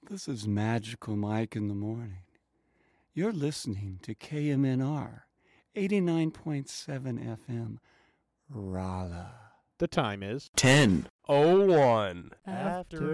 This is Magical Mike in the morning. You're listening to KMNR 89.7 FM, Raleigh. The time is 10:01 after